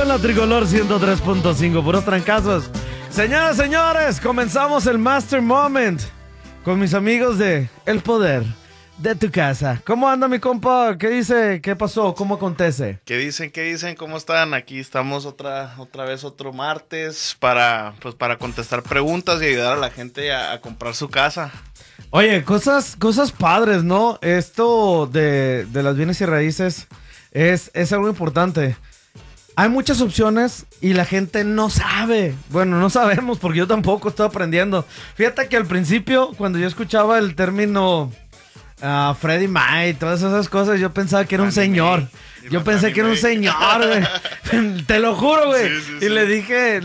en la Tricolor 103.5, puros trancazos. Señoras, señores, comenzamos el Master Moment con mis amigos de El Poder de tu Casa. ¿Cómo anda mi compa? ¿Qué dice? ¿Qué pasó? ¿Cómo acontece? ¿Qué dicen? ¿Qué dicen? ¿Cómo están? Aquí estamos otra vez otro martes para contestar preguntas y ayudar a la gente a comprar su casa. Oye, cosas padres, ¿no? Esto de las bienes y raíces es algo importante. Hay muchas opciones y la gente no sabe. Bueno, no sabemos porque yo tampoco estoy aprendiendo. Fíjate que al principio, cuando yo escuchaba el término Freddie May y todas esas cosas, yo pensaba que era un señor. Yo pensé que era un señor, güey. Te lo juro, güey. Sí. Y le dije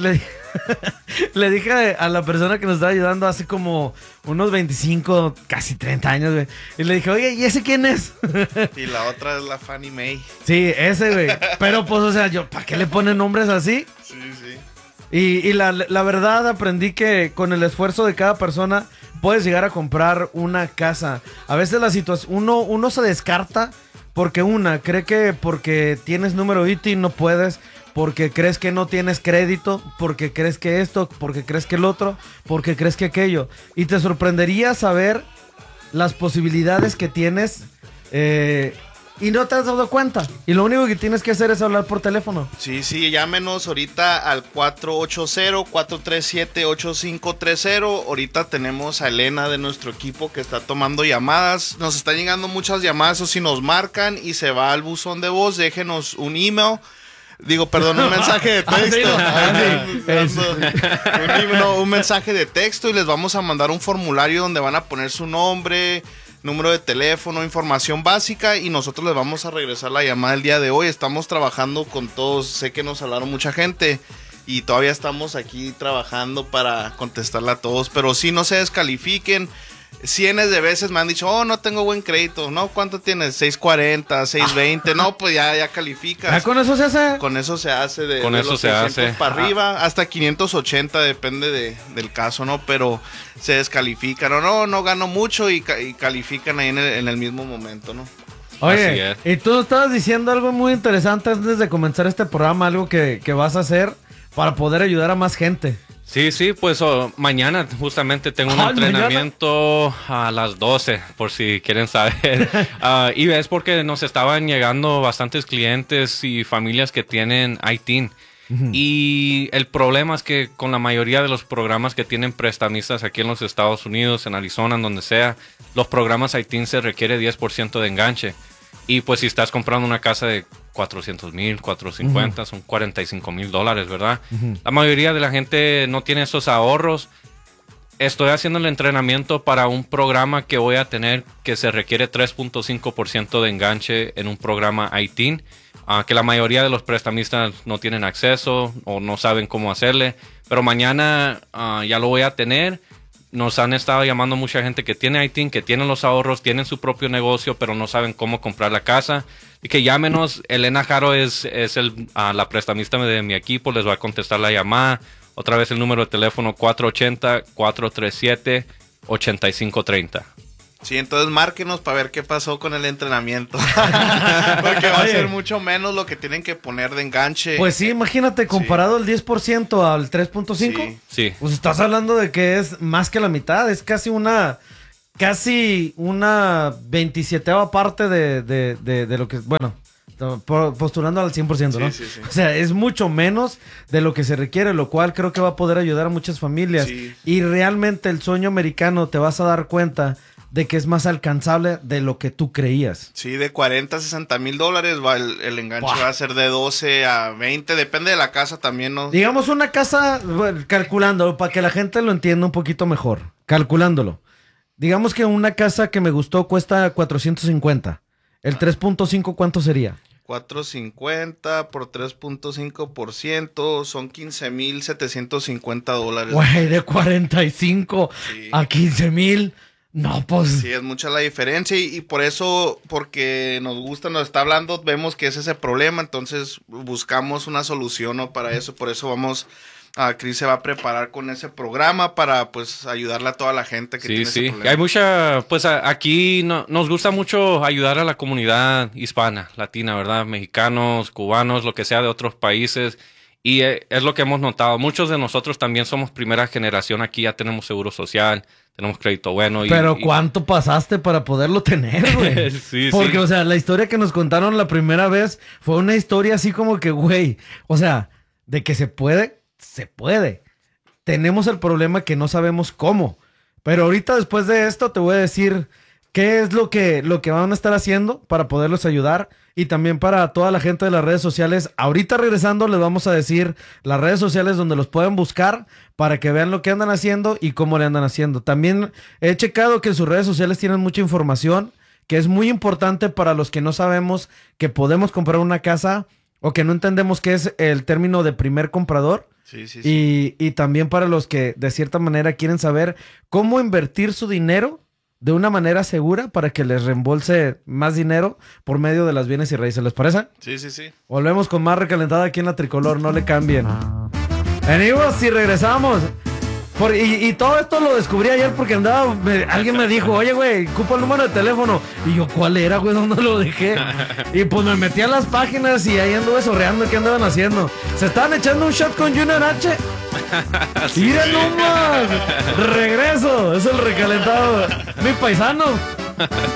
a la persona que nos estaba ayudando hace como unos 25, casi 30 años, güey. Y le dije, oye, ¿y ese quién es? Y la otra es la Fannie Mae. Sí, ese, güey. Pero pues, o sea, ¿para qué le ponen nombres así? Sí. Y la verdad aprendí que con el esfuerzo de cada persona puedes llegar a comprar una casa. A veces la situación, uno se descarta porque cree que porque tienes número ITIN no puedes, porque crees que no tienes crédito, porque crees que esto, porque crees que el otro, porque crees que aquello. Y te sorprendería saber las posibilidades que tienes y no te has dado cuenta. Y lo único que tienes que hacer es hablar por teléfono. Sí, llámenos ahorita al 480-437-8530. Ahorita tenemos a Elena de nuestro equipo que está tomando llamadas. Nos están llegando muchas llamadas, o si nos marcan y se va al buzón de voz, déjenos un email. Un mensaje de texto. Un mensaje de texto y les vamos a mandar un formulario donde van a poner su nombre, número de teléfono, información básica y nosotros les vamos a regresar la llamada el día de hoy. Estamos trabajando con todos, sé que nos hablaron mucha gente y todavía estamos aquí trabajando para contestarle a todos, pero sí, no se descalifiquen. Cientos de veces me han dicho, no tengo buen crédito, ¿no? ¿Cuánto tienes? 640, 620, no, pues ya calificas. ¿Ya con eso se hace? Con eso se hace, de los 600 para arriba, hasta 580, depende del caso, ¿no? Pero se descalifican, no gano mucho y califican ahí en el mismo momento, ¿no? Oye, y tú estabas diciendo algo muy interesante antes de comenzar este programa, algo que vas a hacer para poder ayudar a más gente. Sí, pues mañana justamente tengo un entrenamiento a las 12, por si quieren saber. Y es porque nos estaban llegando bastantes clientes y familias que tienen ITIN. Uh-huh. Y el problema es que con la mayoría de los programas que tienen prestamistas aquí en los Estados Unidos, en Arizona, en donde sea, los programas ITIN se requiere 10% de enganche. Y pues si estás comprando una casa de 400,000, 450, uh-huh, son $45,000, ¿verdad? Uh-huh. La mayoría de la gente no tiene esos ahorros. Estoy haciendo el entrenamiento para un programa que voy a tener que se requiere 3.5% de enganche en un programa ITIN, que la mayoría de los prestamistas no tienen acceso o no saben cómo hacerle. Pero mañana ya lo voy a tener. Nos han estado llamando mucha gente que tiene ITIN, que tienen los ahorros, tienen su propio negocio, pero no saben cómo comprar la casa. Y que llámenos. Elena Jaro es la prestamista de mi equipo. Les va a contestar la llamada. Otra vez el número de teléfono 480-437-8530. Sí, entonces márquenos para ver qué pasó con el entrenamiento. Porque va a ser mucho menos lo que tienen que poner de enganche. Pues sí, imagínate, comparado el 10% al 3.5. Sí. Pues estás hablando de que es más que la mitad. Es casi una 27ª parte de lo que... Bueno, postulando al 100%, ¿no? Sí. O sea, es mucho menos de lo que se requiere, lo cual creo que va a poder ayudar a muchas familias. Sí. Y realmente el sueño americano te vas a dar cuenta de que es más alcanzable de lo que tú creías. Sí, de 40 a 60 mil dólares el enganche. ¡Wow! Va a ser de 12 a 20, depende de la casa también, ¿no? Digamos una casa, bueno, calculándolo, para que la gente lo entienda un poquito mejor, calculándolo. Digamos que una casa que me gustó cuesta 450. ¿El 3.5 cuánto sería? 450 por 3.5% son $15,750. Güey, de 45 a 15,000. No, pues... Sí, es mucha la diferencia y por eso, porque nos gusta, nos está hablando, vemos que es ese problema, entonces buscamos una solución, ¿no? Para eso, por eso vamos Chris se va a preparar con ese programa para pues ayudarle a toda la gente que tiene ese problema. Hay mucha, pues aquí nos gusta mucho ayudar a la comunidad hispana, latina, ¿verdad? Mexicanos, cubanos, lo que sea de otros países. Y es lo que hemos notado. Muchos de nosotros también somos primera generación aquí, ya tenemos seguro social, tenemos crédito bueno. Pero ¿cuánto pasaste para poderlo tener, güey? Sí, porque, sí. o sea, la historia que nos contaron la primera vez fue una historia así como que, güey, o sea, de que se puede. Tenemos el problema que no sabemos cómo. Pero ahorita después de esto te voy a decir qué es lo que van a estar haciendo para poderlos ayudar. Y también para toda la gente de las redes sociales. Ahorita regresando les vamos a decir las redes sociales donde los pueden buscar para que vean lo que andan haciendo y cómo le andan haciendo. También he checado que en sus redes sociales tienen mucha información que es muy importante para los que no sabemos que podemos comprar una casa o que no entendemos qué es el término de primer comprador. Sí. Y también para los que de cierta manera quieren saber cómo invertir su dinero de una manera segura para que les reembolse más dinero por medio de las bienes y raíces. ¿Les parece? Sí. Volvemos con más recalentada aquí en la Tricolor. No le cambien. Venimos y regresamos. Y todo esto lo descubrí ayer porque alguien me dijo, oye, güey, ocupa el número de teléfono. Y yo, ¿cuál era, güey? ¿Dónde lo dejé? Y pues me metí a las páginas y ahí anduve sorreando. ¿Qué andaban haciendo? ¿Se estaban echando un shot con Junior H? Sí, ¡Mira nomás! ¡Regreso! Es el recalentado. Mi paisano.